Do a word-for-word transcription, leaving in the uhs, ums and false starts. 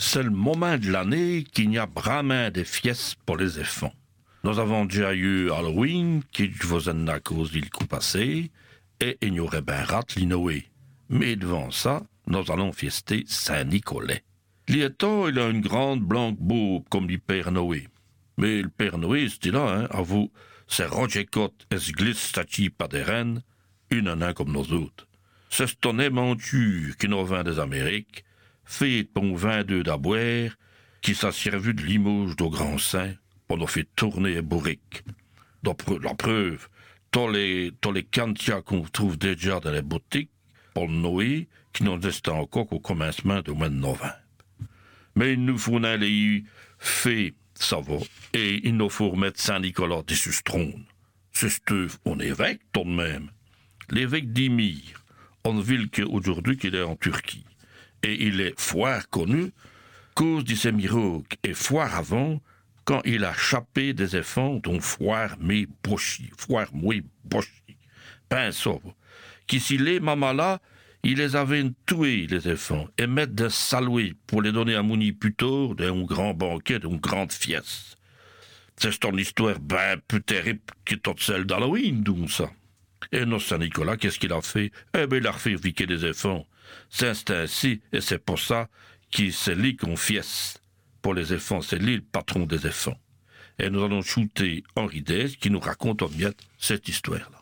c'est le moment de l'année qu'il n'y a vraiment des fiestes pour les éléphants. Nous avons déjà eu Halloween, qui faisait à cause du coup passé, et il y aurait bien rat l'Inoé. Mais devant ça, nous allons fiester Saint-Nicolas. Lieto, il a une grande blanque boube comme du Père Noé. Mais le Père Noé, c'est là, hein, à vous, c'est Roger Cotte et se glisse stachi par des rennes, une en un comme nos autres. C'est ce tonnet monture qui nous vient des Amériques, fait pour vingt-deux d'abouer, qui s'est servi de Limoges d'au Grand Saint, pour nous faire tourner et bourrique. La preuve, tous les, tous les cantias qu'on trouve déjà dans les boutiques, pour le Noé, qui n'en restent encore qu'au commencement du mois de novembre. Mais il nous faut aller fait, ça va, et il nous faut remettre Saint-Nicolas de ce trône. C'est steuve, on est évêque tout de même. L'évêque d'Imir, en ville qu'aujourd'hui qu'il est en Turquie. Et il est foire connu, cause de ses miracles, et foire avant, quand il a chapé des éléphants dont foire mes bochis, foire mes bochis. Ben ça, qui si les mamas-là, il les avait tués, les éléphants, et mettre des saloués pour les donner à Mouni plus tard d'un grand banquet, d'une grande fieste. C'est une histoire ben plus terrible que toute celle d'Halloween, donc ça. Et notre Saint-Nicolas, qu'est-ce qu'il a fait? Eh ben, il a refait viquer des éléphants. C'est ainsi, et c'est pour ça qu'il c'est lui qu'on fieste. Pour les éléphants, c'est lui le patron des éléphants. Et nous allons shooter Henri Dès, qui nous raconte en miette cette histoire-là.